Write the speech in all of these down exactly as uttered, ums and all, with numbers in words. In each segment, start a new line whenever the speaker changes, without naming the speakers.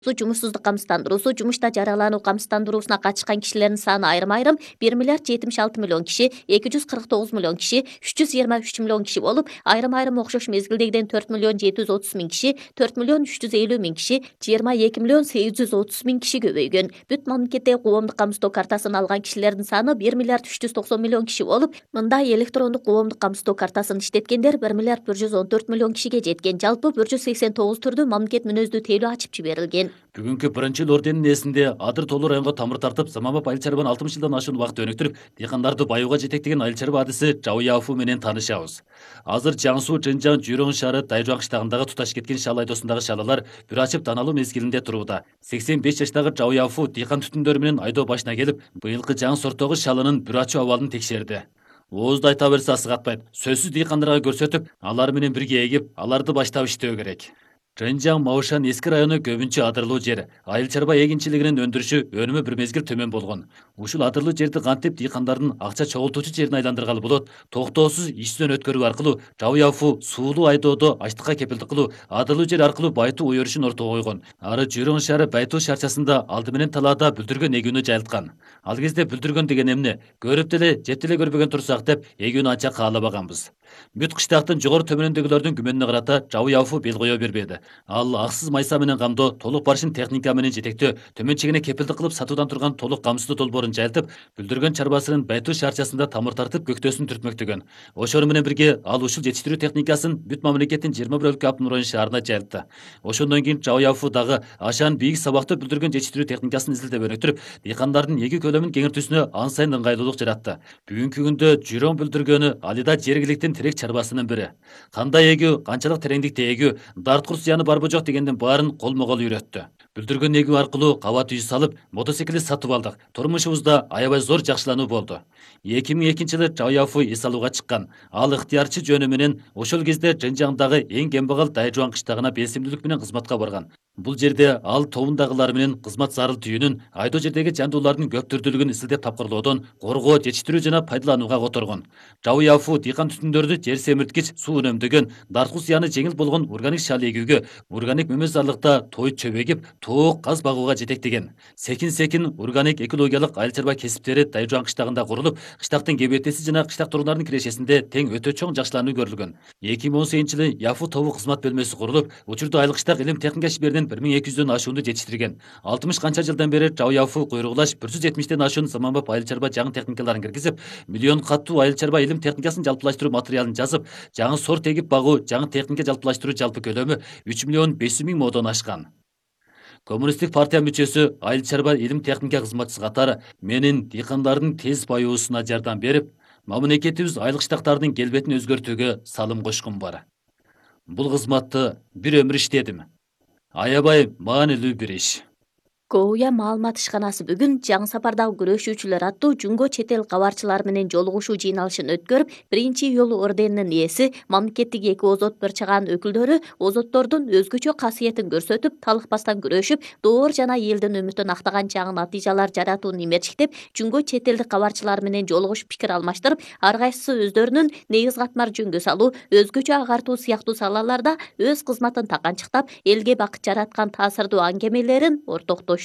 жумушсуздук камсыздандыруусу, жумушта жаралануу камсыздандыруусуна катышкан кишилердин саны айрым-айрым бир миллиард жетимиш алты миллион киши, эки жүз кырк тогуз миллион киши, үч жүз жыйырма үч миллион киши болуп, айрым-айрым окшош мезгилдегиден төрт миллион жети жүз отуз миң киши, төрт миллион үч жүз элүү миң киши, жыйырма эки миллион сегиз жүз отуз миң киши көбөйгөн. Бүт мамлекеттеги коомдук камсыздоо картасын алган кишилердин саны бир миллиард үч жүз токсон миллион киши болуп, мындай электрондук коомдук камсыздоо картасын иштеткендер бир миллиард бир жүз он төрт миллион кишиге жеткен. Жалпы бир жүз сексен тогуз түрдүү мамлекет мүнөздүү тейлөө ачып жиберилген.
Бүгүнкү биринчи эл орденинин эсинде адыр толуу районго тамыр тартып, заманбап айыл чарбаны алтымыш жылдан ашуун убакыт өнүктүрүп, дыйкандарды баюуга жетектеген айыл чарба адиси Жабы Яфу менен таанышабыз. Азыр Жаң Суу, Жынжан, Жүйрөң шаары, Дайжуан кыштагындагы туташ кеткен шал айдоосундагы шалалар бүр ачып таналуу мезгилинде турууда. сексен беш жаштагы Жабы Яфу дыйкан түтүндөрү менен айдоо башына келип, быйылкы жаңы сорттогу шалынын бүр ачуу абалын текшерди. Оозду айта берсе асыгатпайт. Сөзсүз дыйкандарга көрсөтүп, алар менен бирге эгип, аларды баштап иштөө керек. Жынжан, Маушан эски району көбүнчө адырлуу жер. Айыл чарба эгинчилигинин өндүрүшү өнүмү бир мезгил төмөн болгон. Ушул адырлуу жерди кантип дыйкандардын акча чогултуучу жерине айландыргалы болот? Токтоосуз иштен өткөрүү аркылуу Жабы Яфу суулуу айдоодо ачлыкка кепилдик кылуу, адырлуу жер аркылуу байытуу ой өрүшүн ортого койгон. Ары Жүйрөң шаары Байтуу шарчасында алды менен талаада бүлдүргөн эгүүнү жайылткан. Ал кезде бүлдүргөн деген эмне? Көрүп деле, жеп деле көрбөгөн турсак деп эгүүнү анча каалабаганбыз. Бүт кыштактын жогору төмөнүндөгүлөрдүн күмөнүнө карата Жабы Яфу бел кое бербеди. Ал аксыз майса менен камдоо, толук барышын техника менен жетектөө, төмөн чегине кепилдик кылып сатуудан турган толук камсыздуу долбоорун жайылтып, бүлдүргөн чарбасынын Байтуу шарчасында тамыр тартып көктөсүн түртмөктөгөн. Ошону менен бирге ал ушул жетиштирүү техникасын бүт мамлекеттин жыйырма бир өлкө автономдук район шаарына жайылтты. Ошондон кийин Жабы Яфу дагы ашаан бийик сабактуу бүлдүргөн жетиштирүү техникасын изилдеп өнүктүрүп, дыйкандардын эгүү көлөмүн кеңиртүүсүнө ан сайын ыңгайлуулук жаратты. Бүгүнкү күндө Жүйрөң бүлдүргөнү алида жергиликтин тирек чарбасынын бири. Кандай эгүү, канчалык тереңдикте эгүү, дарткур зыяны барбы жок дегендин баарын колмо кол үйрөттү. Бүлдүргөн эгүү аркылуу кабат үй салып, мотоциклди сатып алдык. Турмушубузда аябай зор жакшылануу болду. эки миң экинчи жылы Жабы Яфу эс алууга чыккан. Ал ыктыярчы жөнү менен ошол кезде Жынжаңдагы эң кембагал Дайжуан кыштагына белсимдүүлүк менен кызматка барган. Бул жерде ал тобундагылар менен кызмат зарыл түйүнүн, айдоо жердеги жандуулардын көп түрдүүлүгүн изилдеп тапкырлоодон, коргоо, жетиштирүү жана пайдаланууга которгон. Жабы Яфу дыйкан түтүндөрдү жер семирткич, суу үнөмдөгөн, дарткул зыяны жеңил болгон органик шал эгүүгө, органик мөмөзарлыкта той чөбөгип, тоок каз багууга жетектеген. Секин-секин органик экологиялык айыл чарба кесиптери Дайжуан кыштагында курулуп, кыштактын кебетеси жана кыштак тургундарынын кирешесинде тең өтө чоң жакшылануу көрүлгөн. эки миң он сегизинчи жылы Яфу тобу кызмат бөлмөсү курулуп, учурда айыл кыштак илим техника шеберинин бир миң эки жүздөн ашуунду жетиштирген. алтымыш канча жылдан бери Жабы Яфу куйругулаш бир жүз жетимиштен ашуун заманбап айыл чарба жаңы техникаларын киргизип, миллион каттуу айыл чарба илим техникасын жалпылаштыруу материалын жазып, жаңы сорт эгип багуу, жаңы техника жалпылаштыруу жалпы көлөмү үч миллион беш жүз миң модон ашкан. Коммунисттик партия мүчөсү, айыл чарба илим техника кызматчысы катары менин дыйкандардын тез баюусуна жардам берип, мамлекетибиз айыл кыштактардын келбетин өзгөртүүгө салым кошкум бар. Бул кызматты бир өмүр иштедим. Аябай маанилүү бир иш.
Коуя маалымат ишканасы бүгүн жаңы сапардагы күрөшүүчүлөр аттуу Жүнгө чет эл кабарчылары менен жолугушуу жыйналышын өткөрүп, биринчи июль орденинин ээси, мамлекеттик эки озот бир чагаан өкүлдөрү озоттордун өзгөчө касиетин көрсөтүп, талыкпастан күрөшүп, доор жана элдин үмүтүн актаган жаңы натыйжалар жаратууну имерчиктеп, Жүнгө чет элдик кабарчылар менен жолугушуп пикир алмаштырып, ар кайсысы өздөрүнүн негиз катмар жөнгө салуу, өзгөчө агартуу сыяктуу салаларда өз кызматын таканчыктап, элге бакыт жараткан таасирдуу аңгемелерин ортоктошту.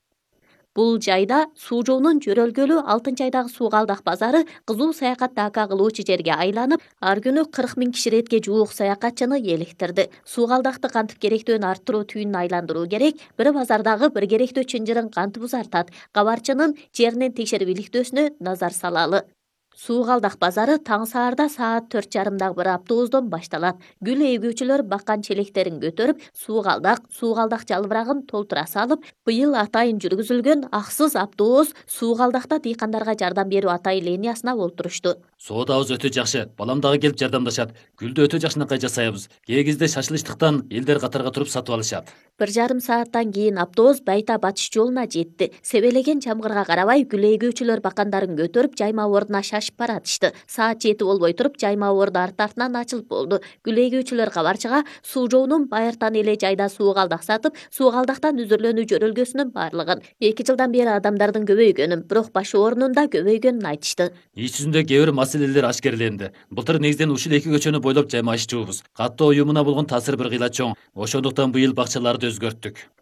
Бул жайда суу жоонун жөрөлгөлү алтынчы айдагы Суугалдак базары кызуу саякат дака кылуучу жерге айланып, ар күнү кырк миң киширетке жуук саякатчыны эликтирди. Суугалдакты кантип керектүүнү арттыруу түйүнүн айландыруу керек, бир базардагы бир керектүү чынжырын кантип узартат, кабарчынын жеринен текшерип иликтөөсүнө назар салалы. Суугалдак базары таң саарда саат төрт жарымдагы бир автобустон башталат. Гүл эгүүчүлөр баккан челектерин көтөрүп, Суугалдак, Суугалдак жалбырагын толтура салып, быйыл атайын жүргүзүлгөн аксыз автобус Суугалдакта дыйкандарга жардам берүү атай линиясына олтурушту.
Соодабыз өтө жакшы, балам дагы келип жардамдашат. Гүлдү өтө жакшынакай жасайбыз. Кээ кезде шашылыштыктан элдер катарга туруп сатып алышат.
Бир жарым сааттан кийин автобус Байта батыш жолуна жетти. Себелеген жамгырга карабай, гүл эгүүчүлөр бакандарын көтөрүп, жайма ордуна шашып баратышты. Саат жети болбой туруп, жайма орду арт-артынан ачылып болду. Гүл эгүүчүлөр кабарчыга суу жоонун байыртан эле жайда Суугалдак сатып, Суугалдактан үзүрлөнүү жөрөлгөсүнүн баарлыгын, эки жылдан бери адамдардын көбөйгөнүн, бирок башы орнунда көбөйгөнүн айтышты.
Иш жүзүндө кээ бир маселелер ашкерленди. Былтыр негизден ушул эки көчөнү бойлоп жайма аччубуз. Каттоо уюмуна болгон таасир бир кыйла чоң. Ошондуктан быйыл бакчаларды өзгөрттүк.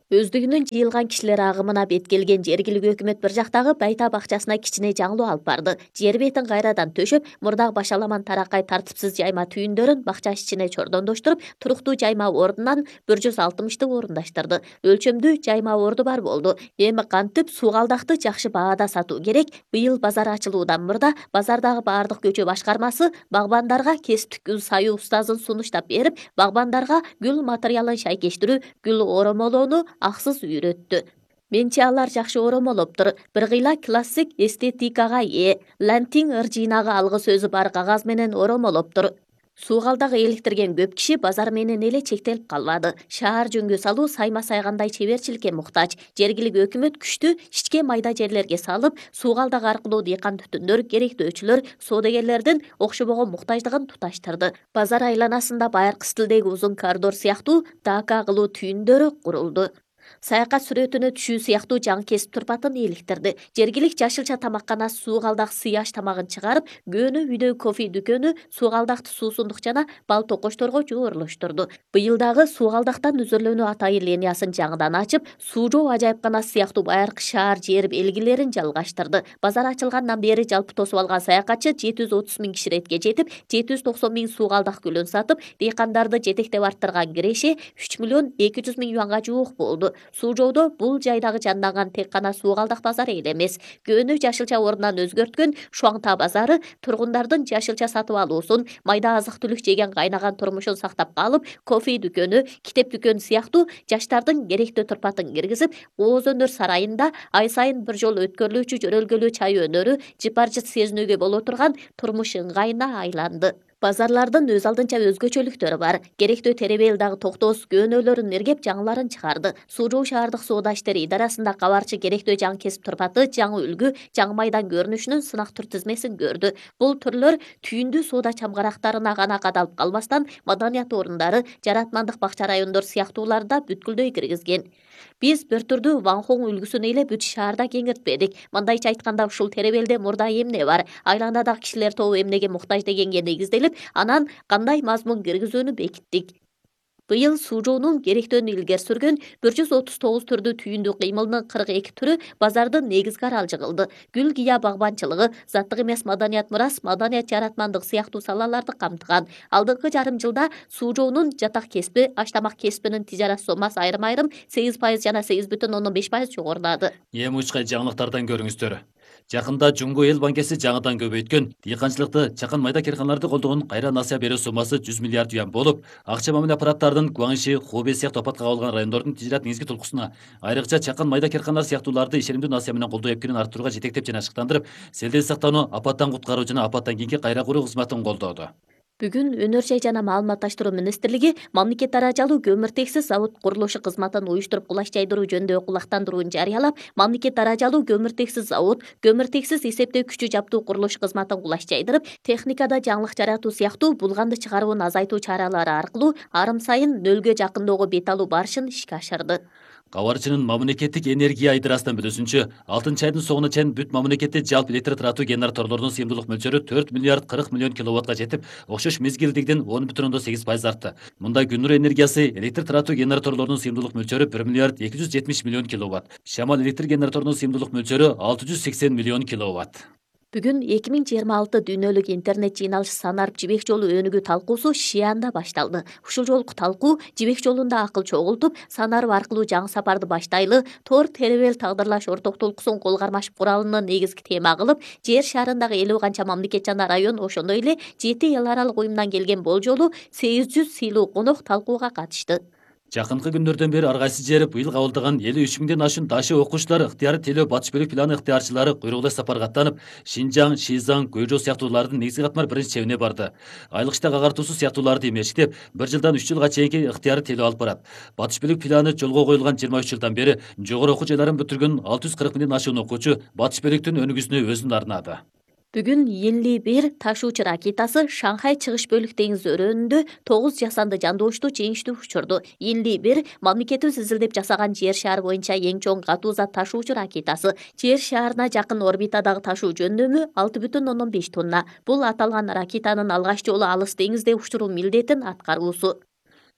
Өздүгүнүн жыйылган кишилер агымына бет келген жергиликтүү өкмөт бир жактагы Байта бакчасына кичине жаңылуу алып барды. Жер бетин кайрадан төшөп, мурдагы башаламан таракай тартипсиз жайма түйүндөрүн бакча ичине чордондоштуруп, туруктуу жайма ордунан бир жүз алтымышты орундаштырды. Өлчөмдүү жайма орду бар болду. Эми кантип суугалдакты жакшы баада сатуу керек? Быйыл базар ачылуудан мурда базардагы баардык көчө башкармасы багбандарга кесиптик гүл саюу устазын сунуштап берип, багбандарга гүл материалын шайкештирүү, гүл оромолоону аксыз үйрөттү. Менчи алар жакшы оромолоптур. Бир кыйла классик эстетикага ээ. Лантин ыр жыйнагы алгы сөзү бар кагаз менен оромолоптур. Суугалдагы эликтирген көп киши базар менен эле чектелип калбады. Шаар жөнгө салуу сайма сайгандай чеберчиликке муктаж. Жергиликтүү өкмөт күчтү ичке майда жерлерге салып, суугалдак аркылуу дыйкан түтүндөр, керектөөчүлөр, соодагерлердин окшобогон муктаждыгын туташтырды. Базар айланасында байыркы стилдеги узун коридор сыяктуу дака кылуу түйүндөрү курулду. Саякат сүрөтүнө түшүү сыяктуу жаңы кесип турпатын эликтирди. Жергилик жашылча тамакканасы суугалдак сыяш тамагын чыгарып, көөнү үйдөгү кофе дүкөнү суугалдакты суусундук жана бал токочторго жоорлоштурду. Быйыл дагы суугалдактан үзөрлөнүү атайын линиясын жаңыдан ачып, Суужоо ажайыпканасы сыяктуу байыркы шаар жер белгилерин жалгаштырды. Базар ачылгандан бери жалпы тосуп алган саякатчы жети жүз отуз миң киширетке жетип, жети жүз токсон миң суугалдак гүлүн сатып, дыйкандарды жетектеп арттырган киреше үч миллион эки жүз миң юанга жуук болду. Суужоодо бул жайдагы жанданган тек гана суугалдак базары эле эмес, көөнү жашылча ордунан өзгөрткөн Шуаңта базары тургундардын жашылча сатып алуусун, майда азык-түлүк жеген кайнаган турмушун сактап калып, кофе дүкөнү, китеп дүкөнү сыяктуу жаштардын керектүү турпатын киргизип, Ооз өнөр сарайында ай сайын бир жолу өткөрүлүүчү жөрөлгөлүү чай өнөрү жыпар-жыт сезинүүгө боло турган турмуш ыңгайына айланды. Базарлардын өз алдынча өзгөчөлүктөрү бар. Керектүү теребел дагы токтоос көөнөлөрүн эргеп жаңыларын чыгарды. Суужоо шаардык соода иштери идарасында кабарчы керектүү жаңы кесип турпаты, жаңы үлгү, жаңы майдан көрүнүшүнүн сынак түр тизмесин көрдү. Бул түрлөр түйүндүү соода чамгарактарына гана кадалып калбастан, маданият орундары, жаратмандык бакча райондор сыяктууларда бүткүлдөй киргизген. Биз бир түрдүү Ванхоң үлгүсүн эле бүт шаарда кеңиртпедик. Мындайча айтканда, ушул теребелде мурда эмне бар, айланадагы кишилер тобу эмнеге муктаж дегенге негизделип, анан кандай мазмун киргизүүнү бекиттик. Быйыл Суужоонун керектөөнү илгери сүргөн бир жүз отуз тогуз түрдүү түйүндүү кыймылдын кырк эки түрү базардын негизги аралы жыгылды. Гүл кыя багбанчылыгы, заттык эмес маданият мурас, маданият жаратмандык сыяктуу салаларды камтыган. Алдыңкы жарым жылда Суужоонун жатак кесиби, аштамак кесибинин тижарат сомасы айрым-айрым сегиз пайыз жана сегиз бүтүн ондон беш пайыз жогорулады.
Эми учкай жаңылыктардан көрүңүздөр. Жакында Жумго эл банкеси жаңыдан көбөйткөн дыйканчылыкты, чакан майда керканаларды колдогон кайра насыя берүү суммасы жүз миллиард юан болуп, акча мамиле аппараттарынын Гуаңши, Хубэй сыяктуу апатка кабылган райондордун тижарат негизги тулкусуна, айрыкча чакан майда керканалар сыяктууларды ишенимдүү насыя менен колдоо эпкирин арттырууга жетектеп жана ашыктандырып, селден сактануу, апаттан куткаруу жана апаттан кийинки кайра куруу кызматын колдоду.
Бүгүн Өнөр жай жана маалыматташтыруу министрлиги мамлекет даражалуу көмүртексиз завод курулушу кызматын уюштуруп кулаш жайдыруу жөнүндөгү кулактандырууну жарыялап, мамлекет даражалуу көмүртексиз завод, көмүртексиз эсептөө күчү жаптуу курулуш кызматын кулаш жайдырып, техникада жаңылык жаратуу сыяктуу булганды чыгарууну азайтуу чаралары аркылуу арым сайын нөлгө жакындоого бет алуу барышын ишке ашырды.
Кабарчынын мамлекеттик энергия айдырасынан билүүсүнчө, алтынчы айдын соңуна чейин бүт мамлекетте жалпы электр таратуу генераторлордун сыйымдуулук мөлчөрү төрт миллиард кырк миллион киловаттка жетип, окшош мезгилдигиден он бүтүн ондон сегиз пайыз артты. Мында күн нур энергиясы электр таратуу генераторлорунун сыйымдуулук мөлчөрү бир миллиард эки жүз жетимиш миллион киловатт. Шамал электр генераторунун сыйымдуулук мөлчөрү алты жүз сексен миллион киловатт.
Бүгүн эки миң жыйырма алты дүйнөлүк интернет жыйналышы Санарп жибек жолу өнүгүү талкуусу Шианда башталды. Ушул жолку талкуу жибек жолунда акыл чогултуп, Санарп аркылуу жаңы сапарды баштайлы, тор теребел тагдырлаш орток толкусын кол кармашып куралына негизги тема кылып, жер шарындагы элүү канча мамлекет жана район, ошондой эле жети эл аралык уюмдан келген болжолу сегиз жүз сыйлуу конок талкууга катышты.
Жакынкы күндөрдөн бери ар кайсы жер быйыл кабылдаган элүү үч миңден ашуун даши окуучулар ыктыяры телөө батыш бөлүк планы ыктыярчылары куйругда сапарга аттанып, Шинжаң, Шизаң, Гөйжо сыяктуулардын негизги катмар биринчи чебине барды. Айлык иштек агартуусу сыяктууларды эмештеп, бир жылдан үч жылга чейинки ыктыяры телөө алып барат. Батыш бөлүк планы жолго коюлган жыйырма үч жылдан бери жогору окуу жайларын бүтүргөн алты жүз кырк миңден ашуун окуучу батыш бөлүктүн өнүгүүсүнө өзүн арнады. Бүгүн
Йинли бир ташуучу ракетасы Шанхай чыгыш бөлүк деңиз өрөөнүндө тогуз жасанды жандоошту жеңиштүү учурду. Йинли бир мамлекетибиз изилдеп жасаган жер шары боюнча эң чоң катуу зат ташуучу ракетасы. Жер шарына жакын орбитадагы ташуу жөндөмү алты бүтүн ондон беш тонна. Бул аталган ракетанын алгач жолу алыс деңизде учуруу милдетин аткаруусу.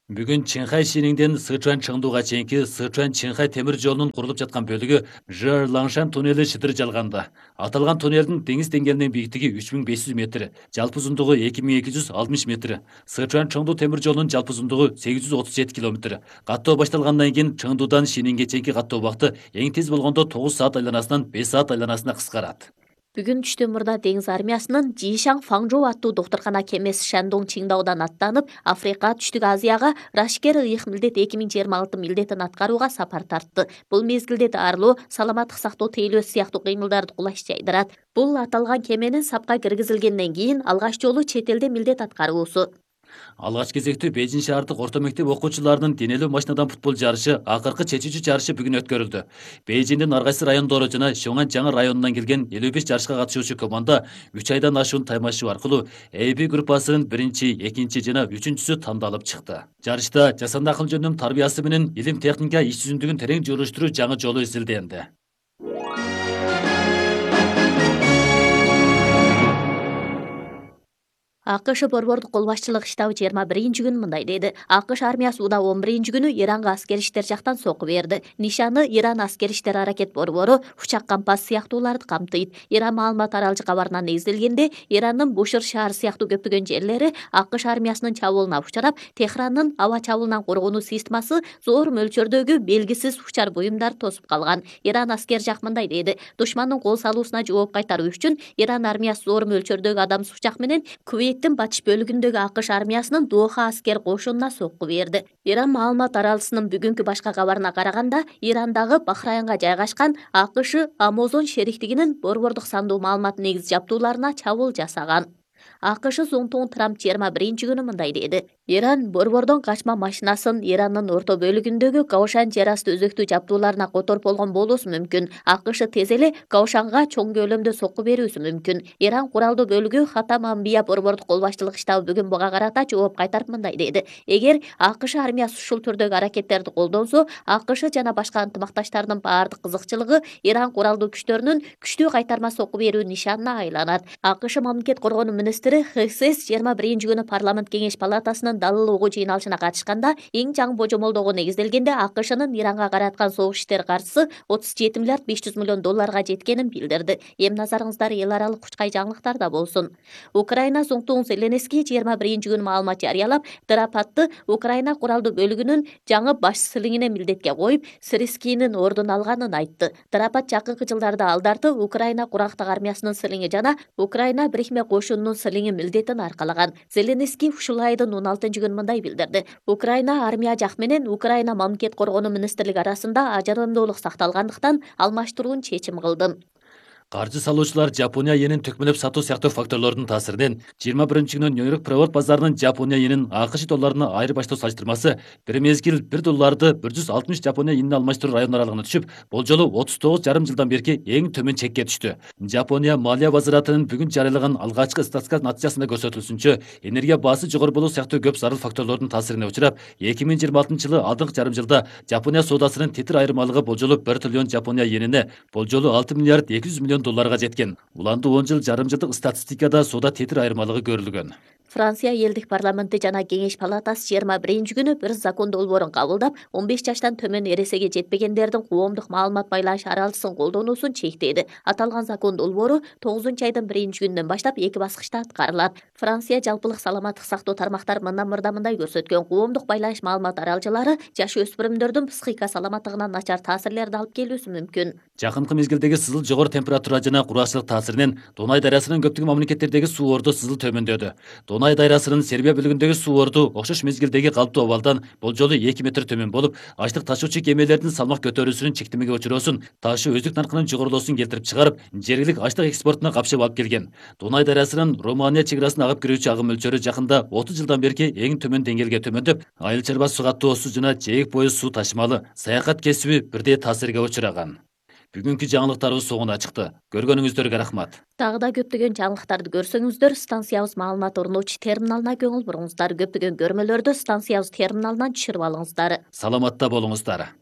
Бүгін Чинхай Шиниңден Сычуан Чыңдуға чейинки Сычуан Чинхай темир жолунун курулуп жаткан бөлүгү Жер Лаңшан туннели шыдыр жалганда. Аталган туннелдин деңиз деңгээлинин бийиктиги үч миң беш жүз метр, жалпы узундугу эки миң эки жүз алтымыш метр. Сычуан Чыңду темир жолунун жалпы узундугу сегиз жүз отуз жети километр. Каттоо башталгандан кийин Чыңдудан Шининге чейинки каттоо убакыты эң тез болгондо тогуз саат айланасынан беш саат айланасына кыскарат.
Бүгін түштө мурда деңиз армиясынын Жишаң Фаңжоу аттуу доктуркана кемеси Шандong Чиңдаудан аттанып, Африка, Түштүк Азияга Рашкер ыйык милдет эки миң жыйырма алты милдетин аткарууга сапар тартты. Бул мезгилде дарылоо, саламаттык сактоо тейлөөсү сыяктуу кыймылдарды кулаш жайдырат. Бул аталган кеменин сапка киргизилгенден кийин алгач жолу чет элде милдет аткаруусу.
Алгач кезектүү Бейжин шаардык орто мектеп окуучуларынын денелүү машинадан футбол жарышы акыркы чечүүчү жарышы бүгүн өткөрүлдү. Бейжиндин ар кайсы райондору жана Шоңан жаңы районунан келген элүү беш жарышка катышуучу команда үч айдан ашуун таймашуу аркылуу A B группасынын биринчи, экинчи жана үчүнчүсү тандалып чыкты. Жарышта жасанды акыл жөнүнүн тарбиясы менен илим техника иш жүзүндүгүн терең жолуштуруу жаңы жолу изилденди.
АКШ борбордук кол башчылык штабы жыйырма биринчи күнү мындай деди. АКШ армиясы уда он биринчи күнү Иранга аскер иштер жактан сокку берди. Нишаны Иран аскер иштер аракет борбору учак кампасы сыяктууларды камтыйт. Иран маалымат аралчы кабарына негизделгенде, Ирандын Бушыр шаары сыяктуу көптөгөн жерлери АКШ армиясынын чабуулуна учурап, Техрандын аба чабуулунан коргонуу системасы зор мөлчөрдөгү белгисиз учар буюмдар тосуп калган. Иран аскер жак мындай деди. Душмандын кол салуусуна жооп кайтаруу үчүн Иран армиясы зор мөлчөрдөгү адам сучак менен Кувейттин батыш бөлүгүндөгү АКШ армиясынын Доха аскер кошунуна сокку берди. Иран маалымат аралчысынын бүгүнкү башка кабарына караганда, Ирандагы Бахрайнга жайгашкан АКШ Амазон шериктигинин борбордук сандуу маалымат негиз жабдууларына чабуул жасаган. АКШ Зоңтоң Трамп жыйырма биринчи күнү мындай деди. Иран борбордон качма машинасын Ирандын орто бөлүгүндөгү Каушан жер асты өзөктүү жабдууларына которуп болгон болуусу мүмкүн. АКШ тез эле Каушанга чоң көлөмдө сокку берүүсү мүмкүн. Иран куралдуу бөлүгү Хатам Амбия борбордук кол башчылык штабы бүгүн буга карата жооп кайтарып мындай деди. Эгер АКШ армиясы ушул түрдөгү аракеттерди колдонсо, АКШ жана башка ынтымакташтардын баардык кызыкчылыгы Иран куралдуу күчтөрүнүн күчтүү кайтарма сокку берүү нишанына айланат. АКШ мамлекет коргонуу министри ХСС жыйырма биринчи күнү парламент кеңеш палатасынын далыл угуу жыйналышына катышканда эң жаңы божомолдоого негизделгенде АКШнын Иранга караткан согуш иштери каржысы отуз жети миллиард беш жүз миллион долларга жеткенин билдирди. Эми назарыңыздар эл аралык кучкай жаңылыктарда болсун. Украина Зоңтоң Зеленский жыйырма биринчи күнү маалымат жарыялап, Драпатты Украина куралдуу бөлүгүнүн жаңы баш силиңине милдетке коюп, Сирискийнин ордун алганын айтты. Драпат жакынкы жылдарда алдарты Украина курактык армиясынын силиңи жана Украина бирикме кошунунун силиңи милдетин аркалаган. Зеленский ушул айдын он алтынчы күнү мындай билдирди. Украина армия жак менен Украина мамлекет коргонуу министрлиги арасында ажырамдуулук сакталгандыктан алмаштыруун чечим кылдым.
Каржы салуучулар Жапония йенин төкмөлөп сатуу сыяктуу факторлордун таасиринен жыйырма биринчи күнү Нью-Йорк провод базарынын Жапония йенин АКШ долларына айырбаштоо салыштырмасы бир мезгил бир долларды бир жүз алтымыш Жапония йенине алмаштыруу району аралыгына түшүп, бул жолу отуз тогуз жарым жылдан берки эң төмөн чекке түштү. Жапония малия базаратынын бүгүн жарыялаган алгачкы статистика натыйжасында көрсөтүлсүнчө, энергия баасы жогору болуу сыяктуу көп зарыл факторлордун таасирине учурап, эки миң жыйырма алтынчы жылы алдыңкы жарым жылда Жапония соодасынын тетир айырмалыгы болжолу бир триллион Жапония йенине, болжолу алты миллиард эки жүз миллион долларга жеткен. Уланды он жыл жарым жылдык статистикада соода тетир айырмалыгы көрүлгөн.
Франция элдик парламенти жана кеңеш палатасы жыйырма биринчи күнү бир закон долбоорун кабылдап, он беш жаштан төмөн эресеге жетпегендердин коомдук маалымат байланыш аралчысын колдонуусун чектейди. Аталган закон долбоору тогузунчу айдын биринчи күнүнөн баштап эки баскычта аткарылат. Франция жалпылык саламаттык сактоо тармактары мындан мурда мындай көрсөткөн. Коомдук байланыш маалымат аралчылары жаш өспүрүмдөрдүн психика саламаттыгына начар таасирлерди алып келүүсү мүмкүн.
Жакынкы мезгилдеги сызыл жогору температура жана кургакчылык таасиринен Дунай дарыясынын көптөгөн мамлекеттердеги суу орду сызыл төмөндөдү. Дунай дарыясынын Сербия бөлүгүндөгү суу орду окшош мезгилдеги калыптуу абалдан болжолу эки метр төмөн болуп, ачлык ташуучу кемелердин салмак көтөрүүсүнүн чектемеге учуроосун, ташуу өздүк наркынын жогорулоосун келтирип чыгарып, жергилик ачлык экспортуна капшып алып келген. Дунай дарыясынын Румыния чек арасын агып кирүүчү агым мөлчөрү жакында отуз жылдан берки эң төмөн деңгээлге төмөндөп, айыл чарба суу каттоосу жана жээк бою суу ташымалы, саякат кесиби бирдей таасирге учураган. Бүгүнкү жаңылыктарыбыз соңуна чыкты. Көргөнүңүздөргө рахмат.
Дагы да көптөгөн жаңылыктарды көрсөңүздөр, станциябыз маалымат орнотуучу терминалына көңүл буруңуздар. Көптөгөн көрмөлөрдү станциябыз терминалынан түшүрүп алыңыздар.
Саламатта болуңуздар.